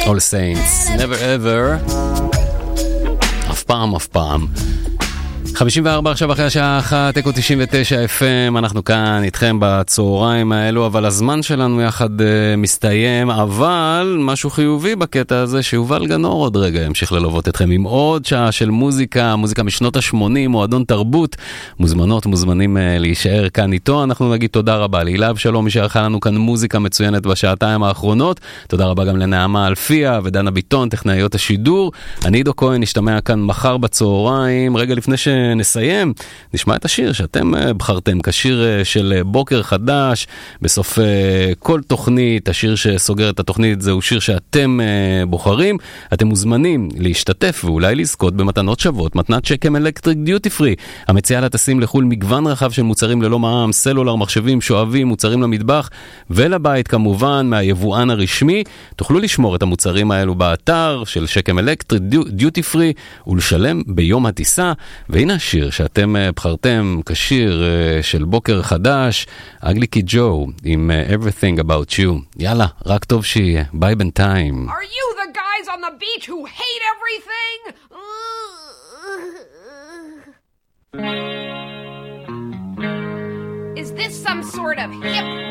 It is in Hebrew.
All Saints, Never Ever. אף פעם. 54 עכשיו אחרי השעה 1, אקו 99 FM, אנחנו כאן איתכם בצהריים האלו, אבל הזמן שלנו יחד מסתיים, אבל משהו חיובי בקטע הזה, שיובל גנור עוד רגע ימשיך ללוות אתכם עם עוד שעה של מוזיקה משנות ה-80, מועדון תרבות, מוזמנים להישאר כאן איתו. אנחנו נגיד תודה רבה להילה אבשלום, מי שערכה לנו כאן מוזיקה מצוינת בשעתיים האחרונות, תודה רבה גם לנעמה אלפיה ודנה ביטון, טכנאיות השידור. אני עידו כהן, נשתמע כאן מחר בצהריים, רגע לפני נסיים, נשמע את השיר שאתם בחרתם, כשיר של בוקר חדש, בסוף כל תוכנית, השיר שסוגר את התוכנית זהו שיר שאתם בוחרים. אתם מוזמנים להשתתף ואולי לזכות במתנות שוות, מתנת שקם אלקטריק דיוטי פרי, המציעה לטסים לחול מגוון רחב של מוצרים ללא מע"מ, סלולר, מחשבים, שואבים, מוצרים למטבח ולבית כמובן, מהיבואן הרשמי. תוכלו לשמור את המוצרים האלו באתר של שקם אלקטריק דיוטי פרי ולשלם ביום הטיסה. והנה השיר שאתם בחרתם, כשיר של בוקר חדש, אגליקי ג'ו עם Everything About You. יאללה, רק טוב שיהיה. ביי בינתיים. Are you the guys on the beach who hate everything? Is this some sort of hip